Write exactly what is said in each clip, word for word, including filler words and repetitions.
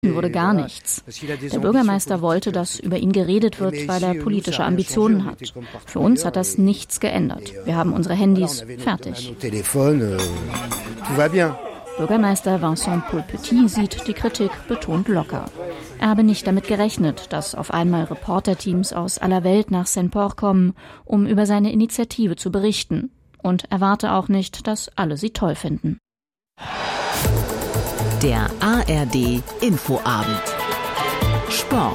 wurde gar nichts. Der Bürgermeister wollte, dass über ihn geredet wird, weil er politische Ambitionen hat. Für uns hat das nichts geändert. Wir haben unsere Handys fertig. Bürgermeister Vincent Paul-Petit sieht die Kritik betont locker. Er habe nicht damit gerechnet, dass auf einmal Reporterteams aus aller Welt nach Saint-Port kommen, um über seine Initiative zu berichten. Und erwarte auch nicht, dass alle sie toll finden. Der A R D Infoabend. Sport.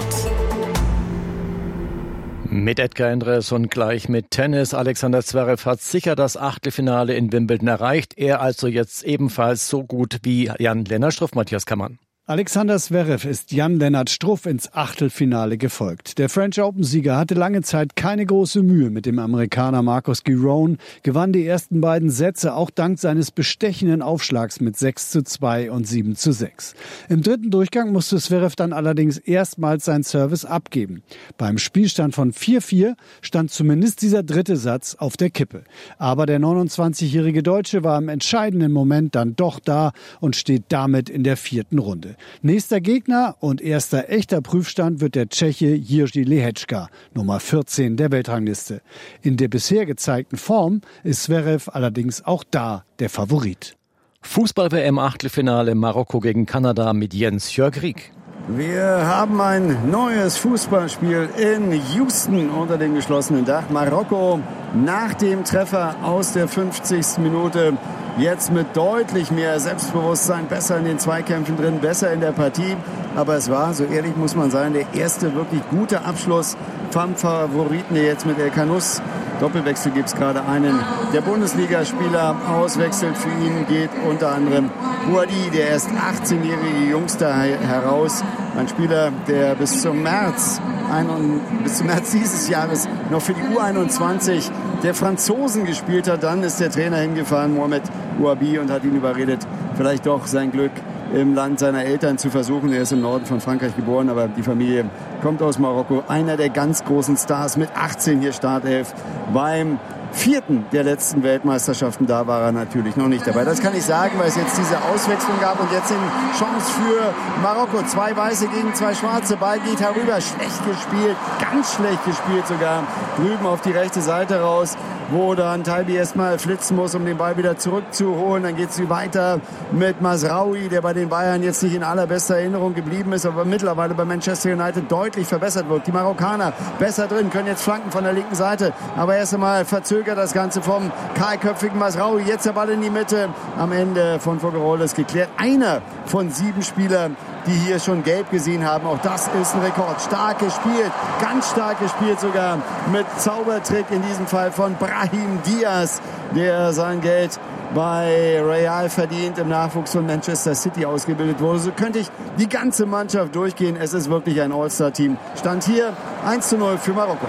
Mit Edgar Endres und gleich mit Tennis. Alexander Zverev hat sicher das Achtelfinale in Wimbledon erreicht. Er also jetzt ebenfalls so gut wie Jan-Lennart Struff. Matthias Kammann. Alexander Zverev ist Jan-Lennart Struff ins Achtelfinale gefolgt. Der French Open-Sieger hatte lange Zeit keine große Mühe mit dem Amerikaner Marcos Giron, gewann die ersten beiden Sätze auch dank seines bestechenden Aufschlags mit sechs zu zwei und sieben zu sechs. Im dritten Durchgang musste Zverev dann allerdings erstmals sein Service abgeben. Beim Spielstand von vier vier stand zumindest dieser dritte Satz auf der Kippe. Aber der neunundzwanzigjährige Deutsche war im entscheidenden Moment dann doch da und steht damit in der vierten Runde. Nächster Gegner und erster echter Prüfstand wird der Tscheche Jiří Lehečka, Nummer vierzehn der Weltrangliste. In der bisher gezeigten Form ist Zverev allerdings auch da der Favorit. Fußball-W M-Achtelfinale Marokko gegen Kanada mit Jens Jörg Rieck. Wir haben ein neues Fußballspiel in Houston unter dem geschlossenen Dach. Marokko nach dem Treffer aus der fünfzigsten Minute jetzt mit deutlich mehr Selbstbewusstsein, besser in den Zweikämpfen drin, besser in der Partie. Aber es war, so ehrlich muss man sein, der erste wirklich gute Abschluss vom Favoriten, der jetzt mit El Kanous. Doppelwechsel gibt es gerade einen. Der Bundesligaspieler auswechselt. Für ihn geht unter anderem Bouhaddi, der erst achtzehnjährige Jungster, heraus. Ein Spieler, der bis zum März, ein, bis zum März dieses Jahres noch für die U einundzwanzig der Franzosen gespielt hat. Dann ist der Trainer hingefahren, Mohamed Bouhaddi, und hat ihn überredet, vielleicht doch sein Glück im Land seiner Eltern zu versuchen. Er ist im Norden von Frankreich geboren, aber die Familie kommt aus Marokko. Einer der ganz großen Stars mit achtzehn hier Startelf. Beim vierten der letzten Weltmeisterschaften, da war er natürlich noch nicht dabei. Das kann ich sagen, weil es jetzt diese Auswechslung gab und jetzt eine Chance für Marokko. Zwei Weiße gegen zwei Schwarze. Ball geht herüber. Schlecht gespielt, ganz schlecht gespielt sogar. Drüben auf die rechte Seite raus, wo dann Taibi erstmal flitzen muss, um den Ball wieder zurückzuholen. Dann geht es weiter mit Mazraoui, der bei den Bayern jetzt nicht in allerbester Erinnerung geblieben ist, aber mittlerweile bei Manchester United deutlich verbessert wird. Die Marokkaner besser drin, können jetzt flanken von der linken Seite, aber erst einmal verzögert das Ganze vom kahlköpfigen Mazraoui. Jetzt der Ball in die Mitte. Am Ende von Fogueroles geklärt. Einer von sieben Spielern, die hier schon gelb gesehen haben. Auch das ist ein Rekord. Stark gespielt, ganz stark gespielt sogar mit Zaubertrick in diesem Fall von Brahim Diaz, der sein Geld bei Real verdient, im Nachwuchs von Manchester City ausgebildet wurde. So könnte ich die ganze Mannschaft durchgehen. Es ist wirklich ein All-Star-Team. Stand hier eins zu null für Marokko.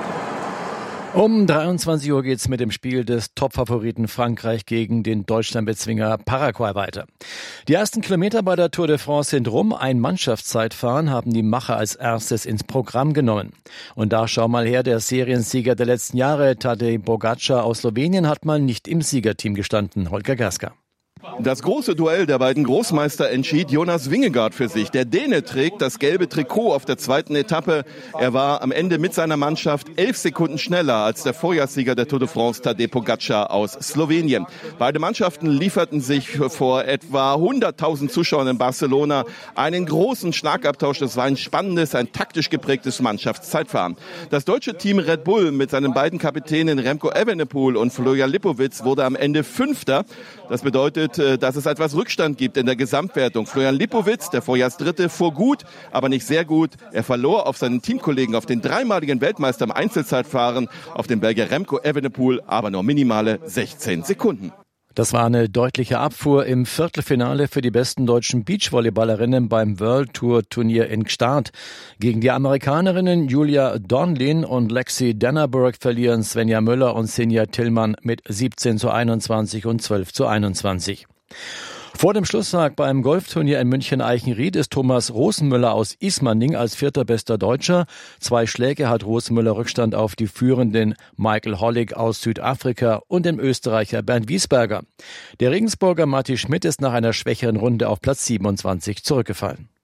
Um dreiundzwanzig Uhr geht's mit dem Spiel des Top-Favoriten Frankreich gegen den Deutschlandbezwinger Paraguay weiter. Die ersten Kilometer bei der Tour de France sind rum. Ein Mannschaftszeitfahren haben die Macher als erstes ins Programm genommen. Und da schau mal her, der Seriensieger der letzten Jahre, Tadej Pogačar aus Slowenien, hat mal nicht im Siegerteam gestanden. Holger Gerska. Das große Duell der beiden Großmeister entschied Jonas Vingegaard für sich. Der Däne trägt das gelbe Trikot auf der zweiten Etappe. Er war am Ende mit seiner Mannschaft elf Sekunden schneller als der Vorjahrssieger der Tour de France, Tadej Pogačar aus Slowenien. Beide Mannschaften lieferten sich vor etwa hunderttausend Zuschauern in Barcelona einen großen Schlagabtausch. Das war ein spannendes, ein taktisch geprägtes Mannschaftszeitfahren. Das deutsche Team Red Bull mit seinen beiden Kapitänen Remco Evenepoel und Florian Lipowitz wurde am Ende Fünfter. Das bedeutet, dass es etwas Rückstand gibt in der Gesamtwertung. Florian Lipowitz, der Vorjahrsdritte, fuhr gut, aber nicht sehr gut. Er verlor auf seinen Teamkollegen, auf den dreimaligen Weltmeister im Einzelzeitfahren, auf den Belgier Remco Evenepoel, aber nur minimale sechzehn Sekunden. Das war eine deutliche Abfuhr im Viertelfinale für die besten deutschen Beachvolleyballerinnen beim World Tour Turnier in Gstaad. Gegen die Amerikanerinnen Julia Donlin und Lexi Dannerberg verlieren Svenja Müller und Sinja Tillmann mit siebzehn zu einundzwanzig und zwölf zu einundzwanzig. Vor dem Schlusstag beim Golfturnier in München-Eichenried ist Thomas Rosenmüller aus Ismaning als vierter bester Deutscher. Zwei Schläge hat Rosenmüller Rückstand auf die führenden Michael Hollig aus Südafrika und den Österreicher Bernd Wiesberger. Der Regensburger Matti Schmidt ist nach einer schwächeren Runde auf Platz siebenundzwanzig zurückgefallen.